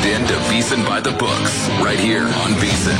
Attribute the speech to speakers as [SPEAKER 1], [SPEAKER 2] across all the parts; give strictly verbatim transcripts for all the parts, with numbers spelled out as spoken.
[SPEAKER 1] in to VSiN by the Books, right here on VSiN.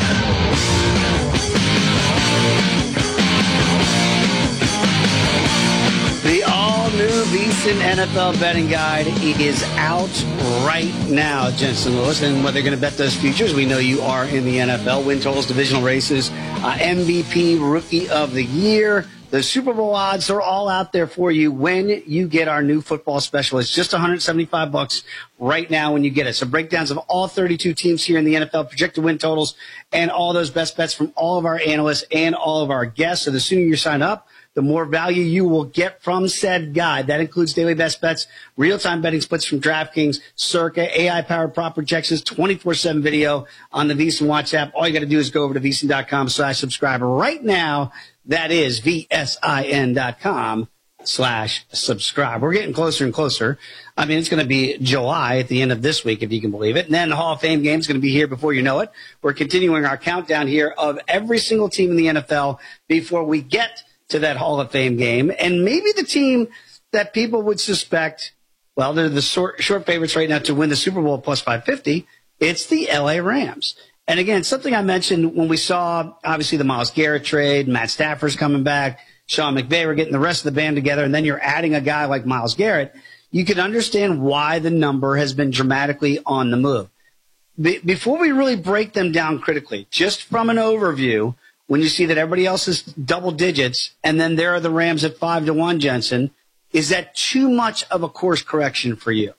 [SPEAKER 2] The all-new VSiN N F L betting guide is out right now, Jensen Lewis. And whether you're going to bet those futures, we know you are in the N F L. Win totals, divisional races, uh, M V P, Rookie of the Year. The Super Bowl odds are all out there for you when you get our new football special. It's just one hundred seventy-five bucks right now when you get it. So breakdowns of all thirty-two teams here in the N F L, projected win totals, and all those best bets from all of our analysts and all of our guests. So the sooner you sign up, the more value you will get from said guide. That includes daily best bets, real-time betting splits from DraftKings, Circa, A I-powered prop projections, twenty-four seven video on the VSiN Watch app. All you got to do is go over to VSiN.com slash subscribe right now. That is V-S-I-N dot com slash subscribe. We're getting closer and closer. I mean, it's going to be July at the end of this week, if you can believe it. And then the Hall of Fame game is going to be here before you know it. We're continuing our countdown here of every single team in the N F L before we get to that Hall of Fame game. And maybe the team that people would suspect, well, they're the short, short favorites right now to win the Super Bowl plus five fifty. It's the L A Rams. And again, something I mentioned when we saw, obviously, the Myles Garrett trade, Matt Stafford's coming back, Sean McVay, we're getting the rest of the band together, and then you're adding a guy like Myles Garrett, you can understand why the number has been dramatically on the move. Be- before we really break them down critically, just from an overview, when you see that everybody else is double digits, and then there are the Rams at five to one, Jensen, is that too much of a course correction for you?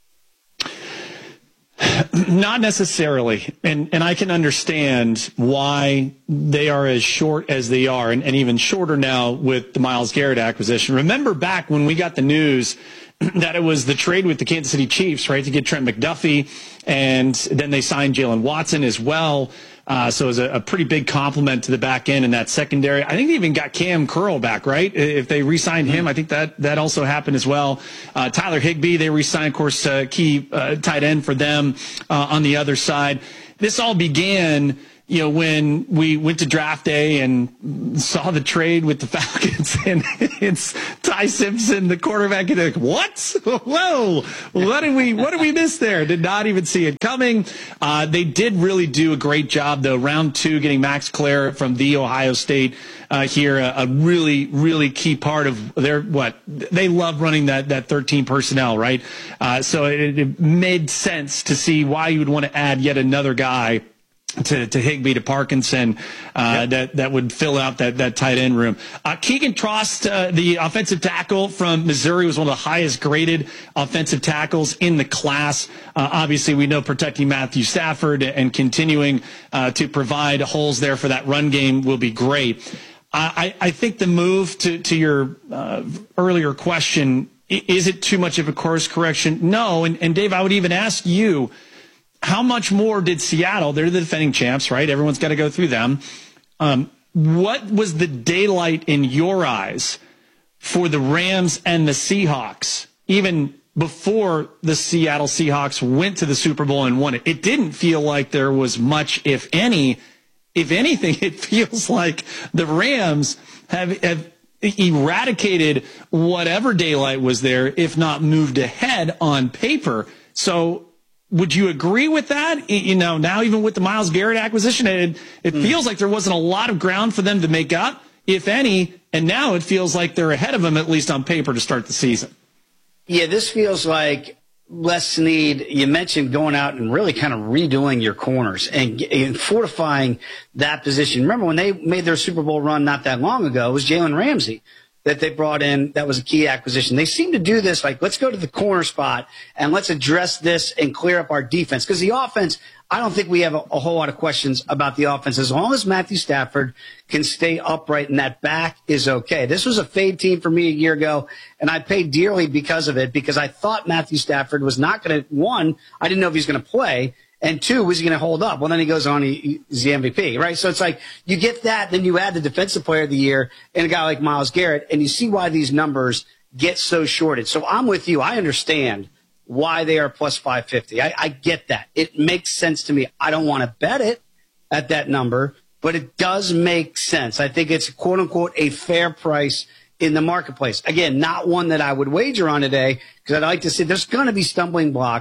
[SPEAKER 3] Not necessarily. And and I can understand why they are as short as they are, and, and even shorter now with the Myles Garrett acquisition. Remember back when we got the news that it was the trade with the Kansas City Chiefs, right, to get Trent McDuffie, and then they signed Jalen Watson as well. Uh, so it was a, a pretty big compliment to the back end in that secondary. I think they even got Cam Curl back, right? If they re-signed him, I think that, that also happened as well. Uh, Tyler Higbee, they re-signed, of course, uh, key uh, tight end for them uh, on the other side. This all began, you know, when we went to draft day and saw the trade with the Falcons, and it's Ty Simpson, the quarterback, and like, what? Whoa! What did we what did we miss there? Did not even see it coming. Uh, they did really do a great job, though. Round two, getting Max Clare from the Ohio State uh, here, a, a really really key part of their what they love running that that thirteen personnel, right? Uh, so it, it made sense to see why you would want to add yet another guy to, to Higbee, to Parkinson, uh, yep. that, that would fill out that, that tight end room. Uh, Keegan Trost, uh, the offensive tackle from Missouri, was one of the highest graded offensive tackles in the class. Uh, obviously, we know protecting Matthew Stafford and continuing uh, to provide holes there for that run game will be great. I, I think the move to, to your uh, earlier question, is it too much of a course correction? No. And, and Dave, I would even ask you, how much more did Seattle, they're the defending champs, right? Everyone's got to go through them. Um, what was the daylight in your eyes for the Rams and the Seahawks, even before the Seattle Seahawks went to the Super Bowl and won it? It didn't feel like there was much, if any. If anything, it feels like the Rams have, have eradicated whatever daylight was there, if not moved ahead on paper. So, would you agree with that? You know, now even with the Myles Garrett acquisition, it, it mm. feels like there wasn't a lot of ground for them to make up, if any, and now it feels like they're ahead of them, at least on paper, to start the season.
[SPEAKER 2] Yeah, this feels like less need. You mentioned going out and really kind of redoing your corners and, and fortifying that position. Remember when they made their Super Bowl run not that long ago, it was Jalen Ramsey that they brought in. That was a key acquisition. They seem to do this, like, let's go to the corner spot and let's address this and clear up our defense. Because the offense, I don't think we have a, a whole lot of questions about the offense. As long as Matthew Stafford can stay upright and that back is okay. This was a fade team for me a year ago, and I paid dearly because of it, because I thought Matthew Stafford was not going to, one, I didn't know if he was going to play, and two, was he going to hold up? Well, then he goes on, he, he's the M V P, right? So it's like you get that, then you add the defensive player of the year and a guy like Myles Garrett, and you see why these numbers get so shorted. So I'm with you. I understand why they are plus five fifty. I, I get that. It makes sense to me. I don't want to bet it at that number, but it does make sense. I think it's, quote unquote, a fair price in the marketplace. Again, not one that I would wager on today, because I'd like to see there's going to be stumbling blocks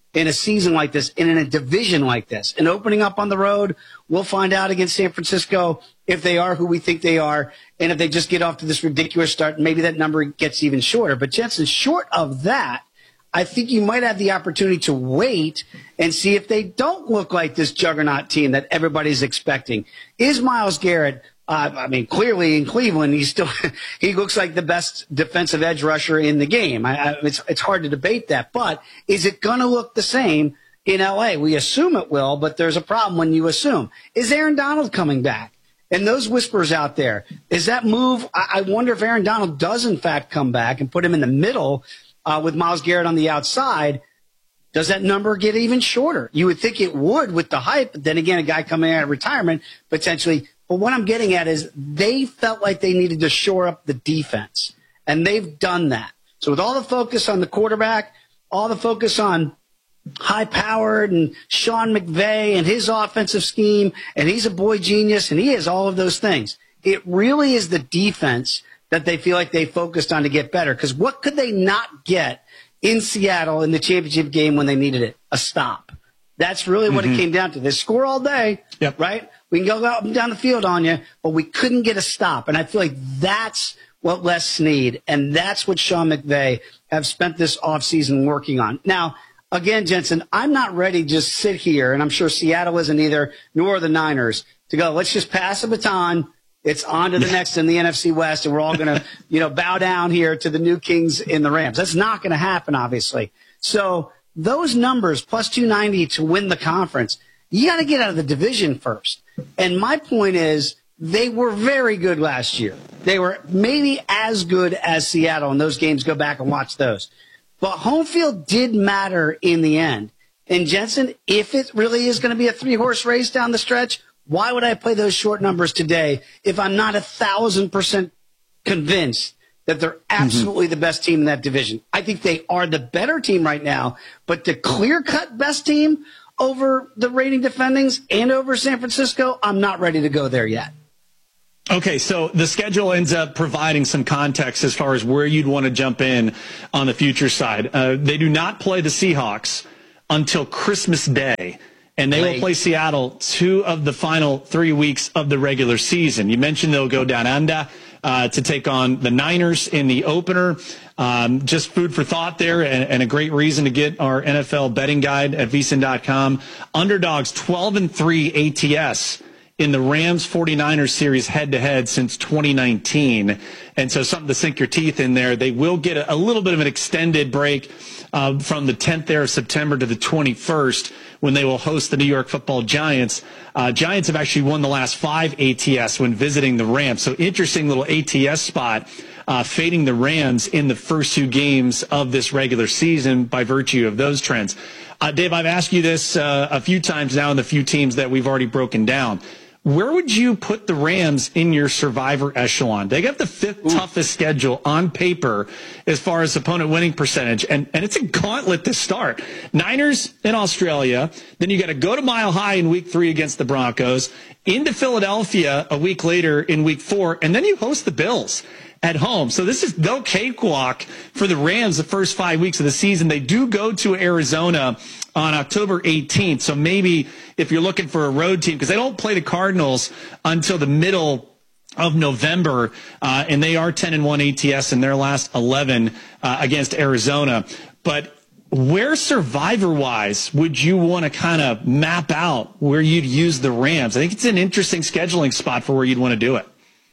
[SPEAKER 2] in a season like this and in a division like this. And opening up on the road, we'll find out against San Francisco if they are who we think they are. And if they just get off to this ridiculous start, maybe that number gets even shorter. But Jensen, short of that, I think you might have the opportunity to wait and see if they don't look like this juggernaut team that everybody's expecting. Is Myles Garrett, uh, I mean, clearly in Cleveland, he's still, he looks like the best defensive edge rusher in the game. I, I, it's, it's hard to debate that, but is it going to look the same in L A? We assume it will, but there's a problem when you assume. Is Aaron Donald coming back? And those whispers out there, is that move? I, I wonder if Aaron Donald does in fact come back and put him in the middle uh, with Myles Garrett on the outside. Does that number get even shorter? You would think it would with the hype, but then again, a guy coming out of retirement potentially. But what I'm getting at is they felt like they needed to shore up the defense, and they've done that. So with all the focus on the quarterback, all the focus on high-powered and Sean McVay and his offensive scheme, and he's a boy genius, and he has all of those things. It really is the defense that they feel like they focused on to get better. Because what could they not get in Seattle in the championship game when they needed it? A stop. That's really what mm-hmm. it came down to. They score all day, yep. right? We can go up and down the field on you, but we couldn't get a stop. And I feel like that's what Les Snead and that's what Sean McVay have spent this offseason working on. Now, again, Jensen, I'm not ready to just sit here, and I'm sure Seattle isn't either, nor are the Niners, to go, let's just pass the baton. It's on to the next in the N F C West, and we're all going to, you know, bow down here to the new Kings in the Rams. That's not going to happen, obviously. So those numbers, plus two ninety to win the conference, you got to get out of the division first. And my point is, they were very good last year. They were maybe as good as Seattle, and those games, go back and watch those. But home field did matter in the end. And Jensen, if it really is going to be a three-horse race down the stretch, why would I play those short numbers today if I'm not a thousand percent convinced that they're absolutely mm-hmm. the best team in that division? I think they are the better team right now, but the clear-cut best team over the reigning defendings and over San Francisco, I'm not ready to go there yet.
[SPEAKER 3] Okay, so the schedule ends up providing some context as far as where you'd want to jump in on the future side. Uh, they do not play the Seahawks until Christmas Day, and they Late. will play Seattle two of the final three weeks of the regular season. You mentioned they'll go down under uh, to take on the Niners in the opener. Um, just food for thought there, and, and a great reason to get our N F L betting guide at V S I N dot com. Underdogs twelve and three A T S in the Rams forty-niners series head-to-head since twenty nineteen. And so something to sink your teeth in there. They will get a, a little bit of an extended break uh, from the tenth there of September to the twenty-first when they will host the New York Football Giants. Uh, Giants have actually won the last five A T S when visiting the Rams. So interesting little A T S spot, uh, fading the Rams in the first two games of this regular season by virtue of those trends. Uh, Dave, I've asked you this uh, a few times now in the few teams that we've already broken down. Where would you put the Rams in your survivor echelon? They got the fifth Ooh. toughest schedule on paper as far as opponent winning percentage, and, and it's a gauntlet to start. Niners in Australia, then you got to go to Mile High in week three against the Broncos, into Philadelphia a week later in week four, and then you host the Bills at home. So this is no cakewalk for the Rams the first five weeks of the season. They do go to Arizona on October eighteenth. So maybe if you're looking for a road team, because they don't play the Cardinals until the middle of November, uh, and they are ten and one A T S in their last eleven uh, against Arizona. But where survivor-wise would you want to kind of map out where you'd use the Rams? I think it's an interesting scheduling spot for where you'd want to do it.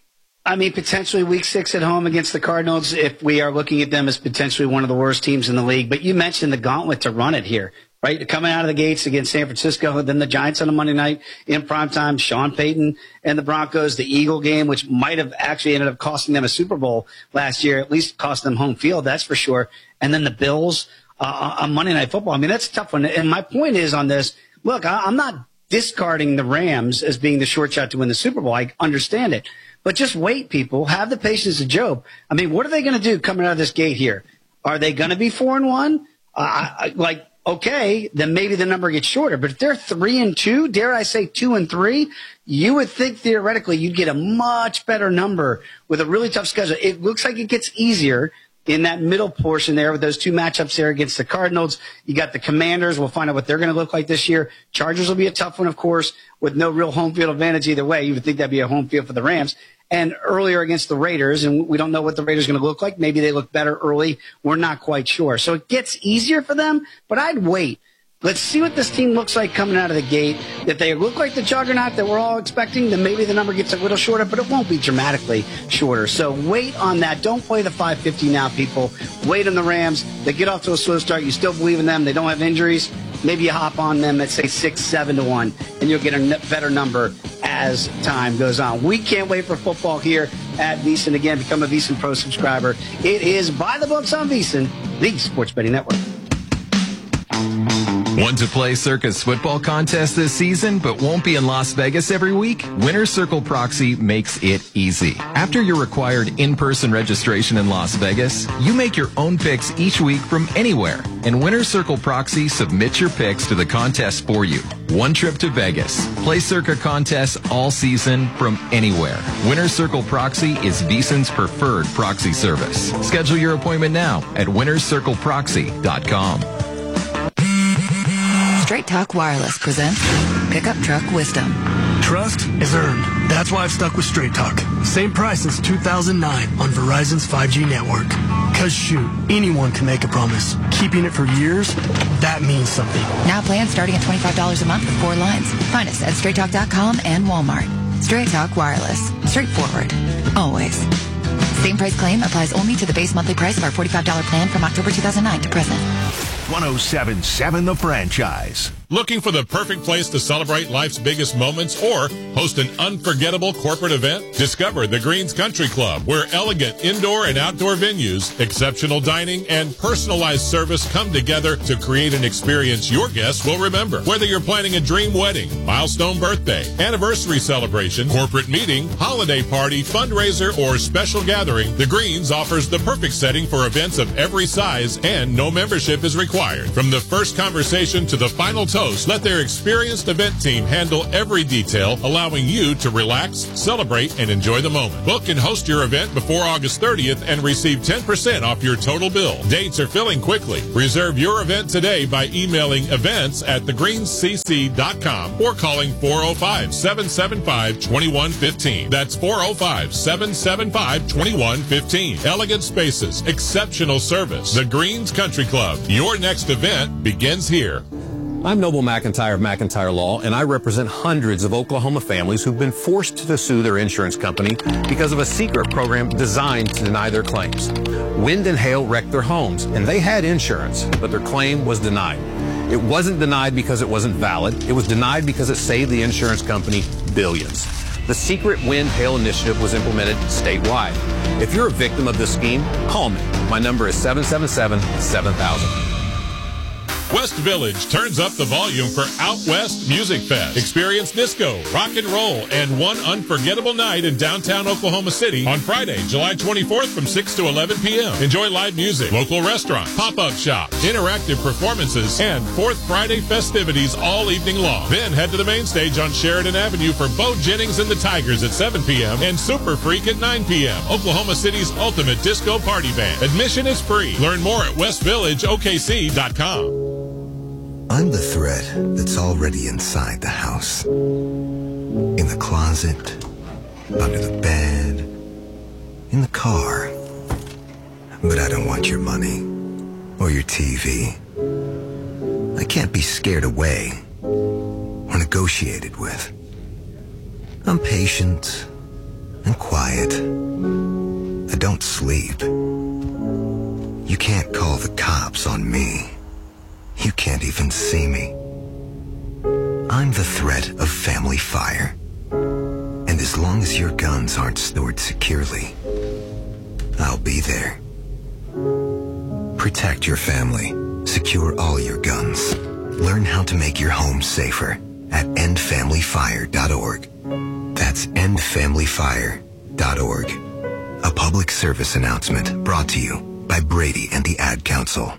[SPEAKER 2] I mean, potentially week six at home against the Cardinals, if we are looking at them as potentially one of the worst teams in the league. But you mentioned the gauntlet to run it here, right? Coming out of the gates against San Francisco, then the Giants on a Monday night in primetime, Sean Payton and the Broncos, the Eagle game, which might have actually ended up costing them a Super Bowl last year, at least cost them home field, that's for sure. And then the Bills uh, on Monday Night Football. I mean, that's a tough one. And my point is on this, look, I, I'm not discarding the Rams as being the short shot to win the Super Bowl. I understand it. But just wait, people. Have the patience of Job. I mean, what are they going to do coming out of this gate here? Are they going to be four and one? Uh, I, like, okay, then maybe the number gets shorter. But if they're three and two, dare I say two and three, you would think theoretically you'd get a much better number with a really tough schedule. It looks like it gets easier, in that middle portion there with those two matchups there against the Cardinals. You got the Commanders. We'll find out what they're going to look like this year. Chargers will be a tough one, of course, with no real home field advantage either way. You would think that'd be a home field for the Rams. And earlier against the Raiders, and we don't know what the Raiders are going to look like. Maybe they look better early. We're not quite sure. So it gets easier for them, but I'd wait. Let's see what this team looks like coming out of the gate. If they look like the juggernaut that we're all expecting, then maybe the number gets a little shorter, but it won't be dramatically shorter. So wait on that. Don't play the five fifty now, people. Wait on the Rams. They get off to a slow start. You still believe in them. They don't have injuries. Maybe you hop on them at, say, six, seven to one, and you'll get a better number as time goes on. We can't wait for football here at VSiN. Again, become a VSiN Pro subscriber. It is By the Books on VSiN, the Sports Betting Network.
[SPEAKER 1] Want to play Circa's football contest this season, but won't be in Las Vegas every week? Winner's Circle Proxy makes it easy. After your required in-person registration in Las Vegas, you make your own picks each week from anywhere. And Winner's Circle Proxy submits your picks to the contest for you. One trip to Vegas. Play Circa contests all season from anywhere. Winner's Circle Proxy is VSiN's preferred proxy service. Schedule your appointment now at winners circle proxy dot com.
[SPEAKER 4] Straight Talk Wireless presents Pickup Truck Wisdom.
[SPEAKER 5] Trust is earned. That's why I've stuck with Straight Talk. Same price since two thousand nine on Verizon's five G network. Cause shoot, anyone can make a promise. Keeping it for years, that means something.
[SPEAKER 4] Now plans starting at twenty-five dollars a month with four lines. Find us at straight talk dot com and Walmart. Straight Talk Wireless. Straightforward. Always. Same price claim applies only to the base monthly price of our forty-five dollars plan from October two thousand nine to present.
[SPEAKER 6] one oh seven point seven The Franchise.
[SPEAKER 7] Looking for the perfect place to celebrate life's biggest moments or host an unforgettable corporate event? Discover the Greens Country Club, where elegant indoor and outdoor venues, exceptional dining, and personalized service come together to create an experience your guests will remember. Whether you're planning a dream wedding, milestone birthday, anniversary celebration, corporate meeting, holiday party, fundraiser, or special gathering, the Greens offers the perfect setting for events of every size, and no membership is required. From the first conversation to the final toast, let their experienced event team handle every detail, allowing you to relax, celebrate, and enjoy the moment. Book and host your event before August thirtieth and receive ten percent off your total bill. Dates are filling quickly. Reserve your event today by emailing events at the greens c c dot com or calling four oh five, seven seven five, two one one five. That's four oh five, seven seven five, two one one five. Elegant spaces, exceptional service. The Greens Country Club. Your next event begins here.
[SPEAKER 8] I'm Noble McIntyre of McIntyre Law, and I represent hundreds of Oklahoma families who've been forced to sue their insurance company because of a secret program designed to deny their claims. Wind and hail wrecked their homes, and they had insurance, but their claim was denied. It wasn't denied because it wasn't valid. It was denied because it saved the insurance company billions. The secret wind hail initiative was implemented statewide. If you're a victim of this scheme, call me. My number is seven seven seven, seven thousand.
[SPEAKER 7] West Village turns up the volume for Out West Music Fest. Experience disco, rock and roll, and one unforgettable night in downtown Oklahoma City on Friday, July twenty-fourth from six to eleven p.m. Enjoy live music, local restaurant, pop-up shop, interactive performances, and Fourth Friday festivities all evening long. Then head to the main stage on Sheridan Avenue for Bo Jennings and the Tigers at seven p.m. and Super Freak at nine p.m. Oklahoma City's ultimate disco party band. Admission is free. Learn more at west village o k c dot com.
[SPEAKER 9] I'm the thread that's already inside the house. In the closet, under the bed, in the car. But I don't want your money or your T V. I can't be scared away or negotiated with. I'm patient and quiet. I don't sleep. You can't call the cops on me. You can't even see me. I'm the threat of family fire. And as long as your guns aren't stored securely, I'll be there. Protect your family. Secure all your guns. Learn how to make your home safer at end family fire dot org. That's end family fire dot org. A public service announcement brought to you by Brady and the Ad Council.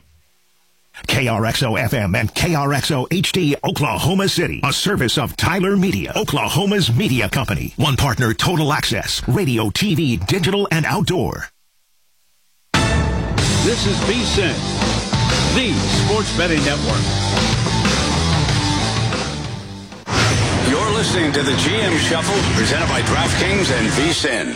[SPEAKER 6] K R X O F M and K R X O H D Oklahoma City, a service of Tyler Media, Oklahoma's media company. One partner, Total Access, radio, T V, digital, and outdoor.
[SPEAKER 10] This is VSiN, the Sports Betting Network.
[SPEAKER 11] You're listening to the G M Shuffle, presented by DraftKings and VSiN.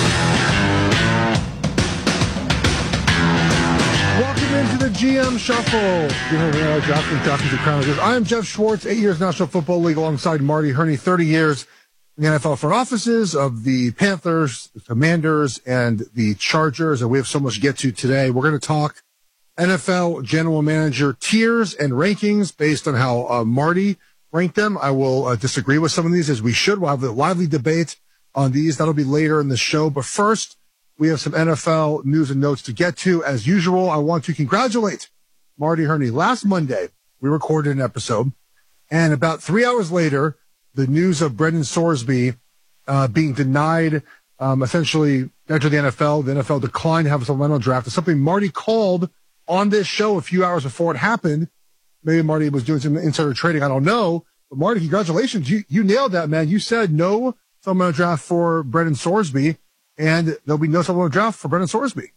[SPEAKER 12] Welcome into the G M Shuffle. You know, uh, DraftKings, DraftKings, and Crown. I'm Jeff Schwartz, eight years National Football League alongside Marty Herney, thirty years in the N F L front offices of the Panthers, the Commanders, and the Chargers. And we have so much to get to today. We're going to talk N F L general manager tiers and rankings based on how uh, Marty ranked them. I will uh, disagree with some of these, as we should. We'll have a lively debate on these. That'll be later in the show. But first, we have some N F L news and notes to get to. As usual, I want to congratulate Marty Herney. Last Monday, we recorded an episode, and about three hours later, the news of Brendan Sorsby uh, being denied, um, essentially enter the N F L. The N F L declined to have a supplemental draft. It's something Marty called on this show a few hours before it happened. Maybe Marty was doing some insider trading. I don't know. But Marty, congratulations. You, you nailed that, man. You said no supplemental draft for Brendan Sorsby, and there'll be no supplemental draft for Brendan Sorsby.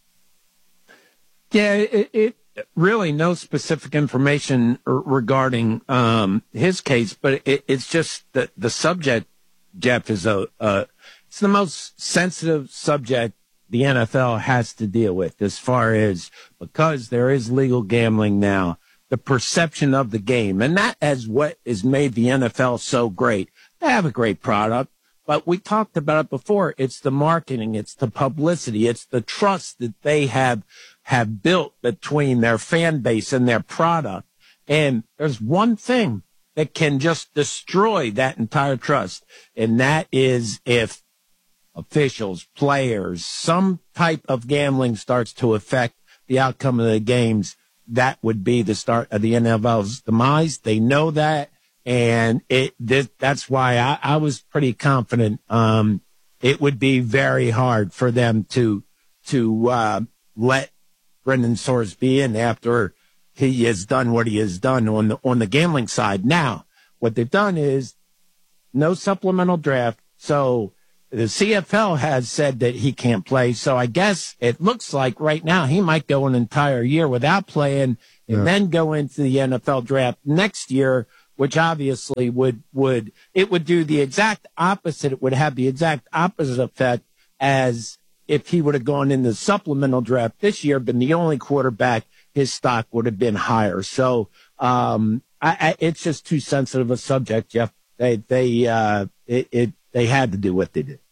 [SPEAKER 13] Yeah, it, it really no specific information regarding um, his case, but it, it's just that the subject, Jeff, is a uh, it's the most sensitive subject the N F L has to deal with, as far as, because there is legal gambling now, the perception of the game. And that is what has made the N F L so great. They have a great product, but we talked about it before. It's the marketing. It's the publicity. It's the trust that they have, have built between their fan base and their product. And there's one thing that can just destroy that entire trust. And that is if officials, players, some type of gambling starts to affect the outcome of the games. That would be the start of the N F L's demise. They know that. And it, this, that's why I, I was pretty confident. Um, it would be very hard for them to, to, uh, let Brendan Sorsby in after he has done what he has done on the, on the gambling side. Now, what they've done is no supplemental draft. So the C F L has said that he can't play. So I guess it looks like right now he might go an entire year without playing and yeah. then go into the N F L draft next year, which obviously would, would, it would do the exact opposite. It would have the exact opposite effect as if he would have gone in the supplemental draft this year, been the only quarterback, his stock would have been higher. So, um, I, I, it's just too sensitive a subject, Jeff. They, they, uh, it, it, they had to do what they did.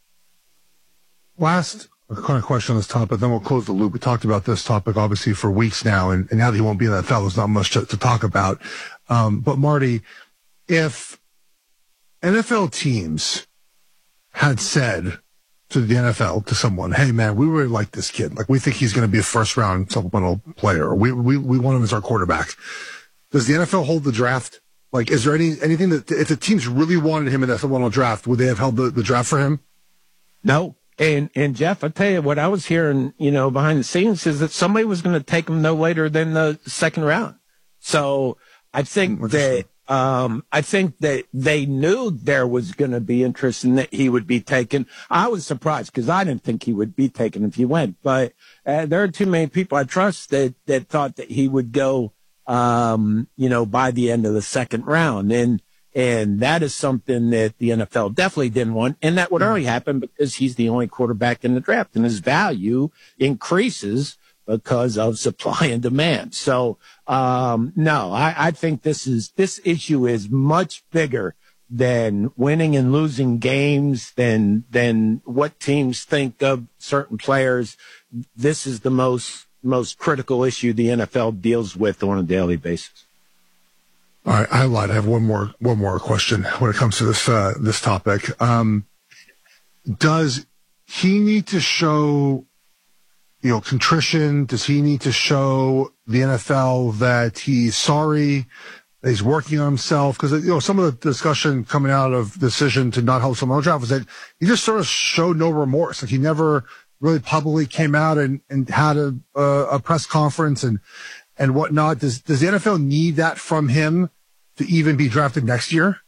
[SPEAKER 12] Last kind of question on this topic, then we'll close the loop. We talked about this topic obviously for weeks now, and, and now that he won't be in the N F L, there's not much to, to talk about. Um, but Marty, if N F L teams had said to the N F L, to someone, hey man, we really like this kid. Like, we think he's going to be a first round supplemental player. Or we, we, we want him as our quarterback. Does the N F L hold the draft? Like, is there any, anything that, if the teams really wanted him in that supplemental draft, would they have held the, the draft for him?
[SPEAKER 13] No. And, and Jeff, I tell you what I was hearing, you know, behind the scenes is that somebody was going to take him no later than the second round. So I think that, um, I think that they knew there was going to be interest and that he would be taken. I was surprised because I didn't think he would be taken if he went, but uh, there are too many people I trust that, that thought that he would go, um, you know, by the end of the second round. And, And that is something that the N F L definitely didn't want. And that would only happen because he's the only quarterback in the draft and his value increases because of supply and demand. So, um, no, I, I think this is, this issue is much bigger than winning and losing games, than, than what teams think of certain players. This is the most, most critical issue the N F L deals with on a daily basis.
[SPEAKER 12] All right, I lied. I have one more one more question when it comes to this uh, this topic. Um, does he need to show, you know, contrition? Does he need to show the N F L that he's sorry, that he's working on himself? Because, you know, some of the discussion coming out of the decision to not hold supplemental draft was that he just sort of showed no remorse. Like, he never really publicly came out and, and had a, a a press conference and and whatnot. Does does the N F L need that from him to even be drafted next year?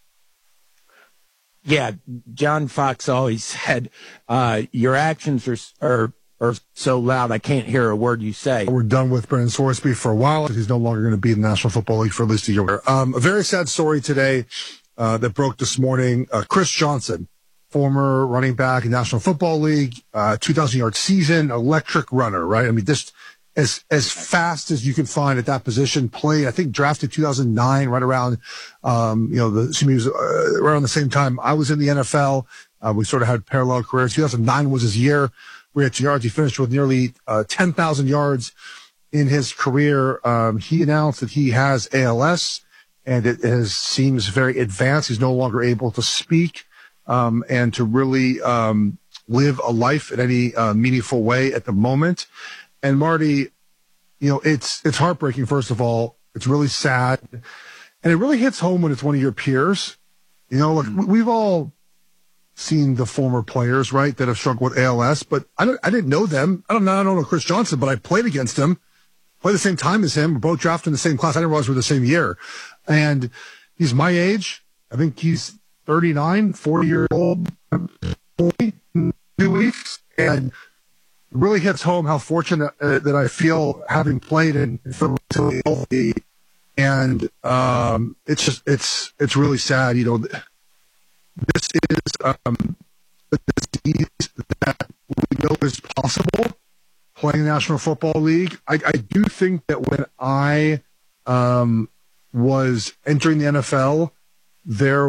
[SPEAKER 13] Yeah, John Fox always said, uh, your actions are, are are so loud I can't hear a word you say.
[SPEAKER 12] We're done with Brennan Sorsby for a while. He's no longer going to be in the National Football League for at least a year. Um, a very sad story today uh, that broke this morning. Uh, Chris Johnson, former running back in National Football League, uh, two thousand yard season, electric runner, right? I mean, just as as fast as you can find at that position. Played, I think, drafted two thousand nine, right around, um, you know, the he was uh, right around the same time I was in the N F L. Uh, we sort of had parallel careers. two thousand nine was his year. We had yards. He finished with nearly uh, ten thousand yards in his career. Um, he announced that he has A L S, and it has, seems very advanced. He's no longer able to speak um, and to really um, live a life in any uh, meaningful way at the moment. And Marty, you know, it's it's heartbreaking. First of all, it's really sad, and it really hits home when it's one of your peers. You know, like we've all seen the former players, right, that have struggled with A L S, but I don't, I didn't know them. I don't know, I don't know Chris Johnson, but I played against him, played the same time as him. We're both drafted in the same class. I didn't realize we were the same year. And he's my age. I think he's thirty-nine, forty years old, in two weeks. And it really hits home how fortunate uh, that I feel having played in Philadelphia healthy. And um, it's just, it's, it's really sad, you know. This is um, a disease that we know is possible playing the National Football League. I, I do think that when I um, was entering the N F L, there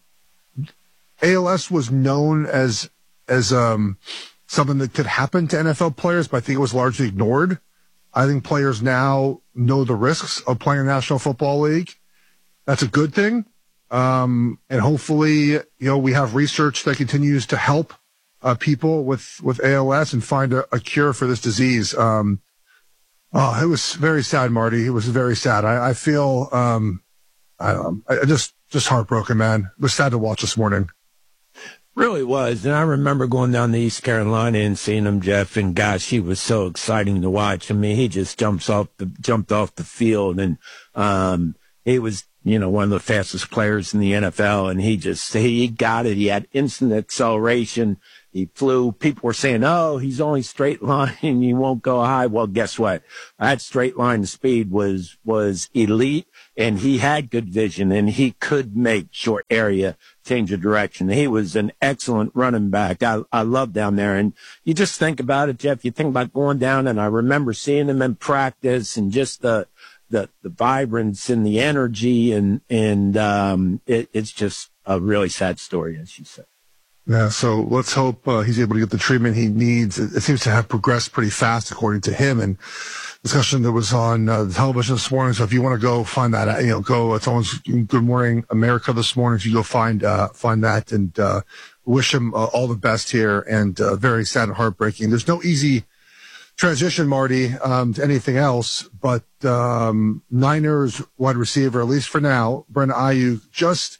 [SPEAKER 12] A L S was known as as um, something that could happen to N F L players, but I think it was largely ignored. I think players now know the risks of playing the National Football League. That's a good thing. Um, and hopefully, you know, we have research that continues to help uh, people with, with A L S and find a, a cure for this disease. Um, oh, it was very sad, Marty. It was very sad. I, I feel, um, I, I just, just heartbroken, man. It was sad to watch this morning.
[SPEAKER 13] Really was. And I remember going down to East Carolina and seeing him, Jeff, and gosh, he was so exciting to watch. I mean, he just jumps off the, jumped off the field and, um, he was, you know, one of the fastest players in the N F L, and he just, he got it. He had instant acceleration. He flew. People were saying, oh, he's only straight line and he won't go high. Well, guess what? That straight line speed was, was elite, and he had good vision, and he could make short area change of direction. He was an excellent running back. I, I love down there. And you just think about it, Jeff, you think about going down, and I remember seeing him in practice and just the, the, the vibrance and the energy, and, and, um, it, it's just a really sad story, as you said.
[SPEAKER 12] Yeah. So let's hope, uh, he's able to get the treatment he needs. It, it seems to have progressed pretty fast, according to him. And discussion that was on uh, the television this morning. So if you want to go find that, you know, go, it's always Good Morning America this morning. If you go find, uh, find that, and, uh, wish him uh, all the best here, and, uh, very sad and heartbreaking. There's no easy transition, Marty, um, to anything else, but um, Niners wide receiver, at least for now, Brandon Aiyuk, just,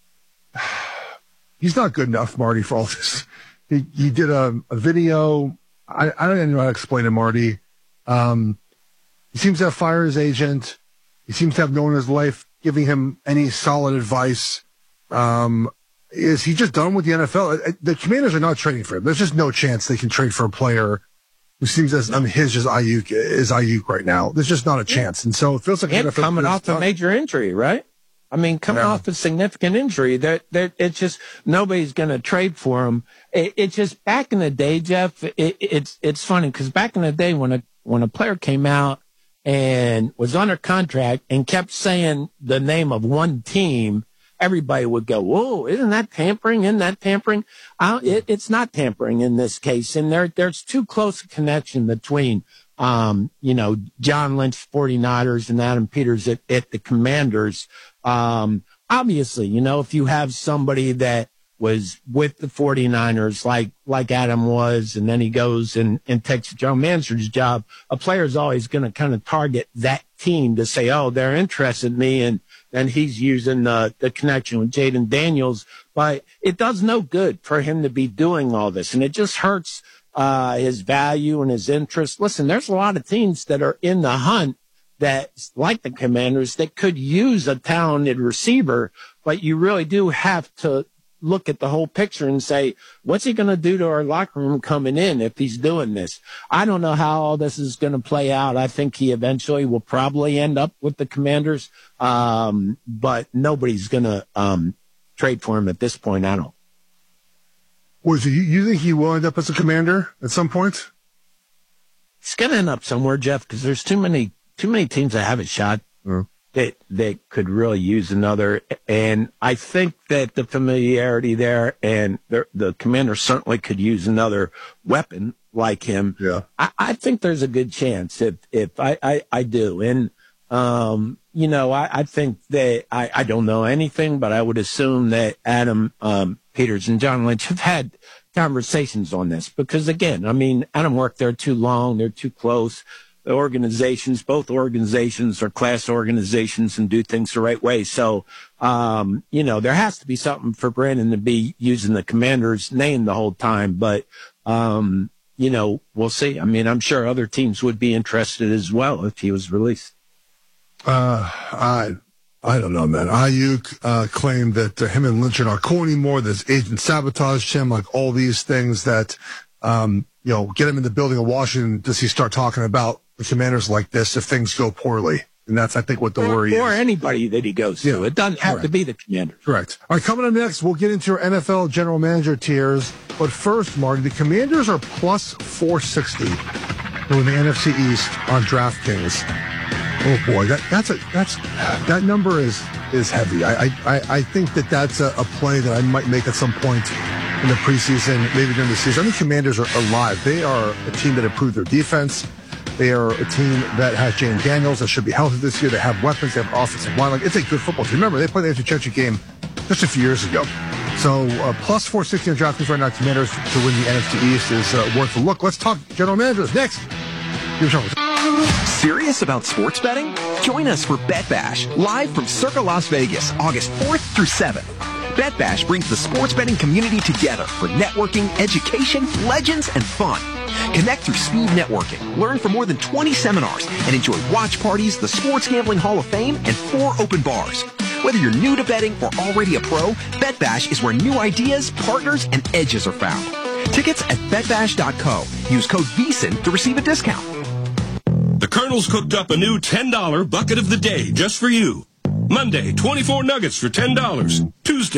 [SPEAKER 12] he's not good enough, Marty, for all this. He, he did a, a video. I, I don't even know how to explain it, Marty. Um, he seems to have fired his agent. He seems to have no one in his life giving him any solid advice. Um, is he just done with the N F L? The Commanders are not trading for him. There's just no chance they can trade for a player who seems as unhinged as Aiyuk is Aiyuk right now. There's just not a chance. And so it feels like
[SPEAKER 13] and coming off a major injury, right? I mean, coming yeah. off a significant injury, that that it's just nobody's going to trade for him. It, it's just back in the day, Jeff. It, it's it's funny because back in the day when a when a player came out and was under contract and kept saying the name of one team, everybody would go, whoa, isn't that tampering? Isn't that tampering? I, it, it's not tampering in this case. And there, there's too close a connection between, um, you know, John Lynch, forty-niners, and Adam Peters at, at the Commanders. Um, obviously, you know, if you have somebody that was with the forty-niners like, like Adam was, and then he goes and, and takes the general manager's job, a player's always going to kind of target that team to say, oh, they're interested in me, and and he's using the, the connection with Jaden Daniels. But it does no good for him to be doing all this, and it just hurts uh his value and his interest. Listen, there's a lot of teams that are in the hunt that, like the Commanders, that could use a talented receiver, but you really do have to look at the whole picture and say, what's he going to do to our locker room coming in if he's doing this? I don't know how all this is going to play out. I think he eventually will probably end up with the Commanders, um, but nobody's going to um, trade for him at this point. I don't.
[SPEAKER 12] Was he, you think he will end up as a Commander at some point?
[SPEAKER 13] He's going to end up somewhere, Jeff, because there's too many too many teams that have a shot. Mm. That that could really use another, and I think that the familiarity there, and the, the Commander certainly could use another weapon like him.
[SPEAKER 12] Yeah,
[SPEAKER 13] I, I think there's a good chance if if I I, I do, and um you know I, I think that I, I don't know anything, but I would assume that Adam um, Peters and John Lynch have had conversations on this because again, I mean Adam worked there too long, they're too close. The organizations, both organizations are class organizations and do things the right way. So, um, you know, there has to be something for Brandon to be using the Commander's name the whole time. But, um, you know, we'll see. I mean, I'm sure other teams would be interested as well if he was released.
[SPEAKER 12] Uh, I, I don't know, man. Ayuk uh, claimed that uh, him and Lynch are not cool anymore. This agent sabotaged him, like all these things that, um, you know, get him in the building of Washington. Does he start talking about the Commanders like this if things go poorly? And that's, I think, what the
[SPEAKER 13] or,
[SPEAKER 12] worry
[SPEAKER 13] or
[SPEAKER 12] is.
[SPEAKER 13] Or anybody that he goes
[SPEAKER 12] yeah.
[SPEAKER 13] to. It doesn't have
[SPEAKER 12] Correct.
[SPEAKER 13] to be the Commanders.
[SPEAKER 12] Correct. All right, coming up next, we'll get into our N F L general manager tiers. But first, Marty, the Commanders are plus four sixty in the N F C East on DraftKings. Oh boy, that that's a that's that number is is heavy. I I I think that that's a, a play that I might make at some point in the preseason, maybe during the season. I think Commanders are alive. They are a team that improved their defense. They are a team that has Jane Daniels that should be healthy this year. They have weapons. They have offensive line. Like, it's a good football team. Remember, they played the N F C Championship game just a few years ago. So uh, plus four sixty on DraftKings right now. Commanders to win the N F C East is uh, worth a look. Let's talk general managers next.
[SPEAKER 14] Serious about sports betting? Join us for Bet Bash, live from Circa Las Vegas, August fourth through seventh. Bet Bash brings the sports betting community together for networking, education, legends, and fun. Connect through speed networking, learn from more than twenty seminars, and enjoy watch parties, the Sports Gambling Hall of Fame, and four open bars. Whether you're new to betting or already a pro, Bet Bash is where new ideas, partners, and edges are found. Tickets at bet bash dot co. Use code V S I N to receive a discount.
[SPEAKER 15] The Colonel's cooked up a new ten dollar bucket of the day just for you. Monday, twenty-four nuggets for ten dollars. Tuesday,